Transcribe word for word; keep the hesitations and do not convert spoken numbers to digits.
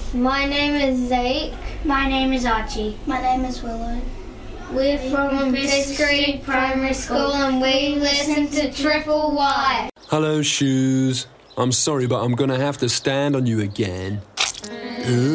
My name is Zeke. My name is Archie. My name is Willow. We're from Fifth Street Primary School and we listen to Triple Y. Hello, Shoes. I'm sorry, but I'm gonna have to stand on you again.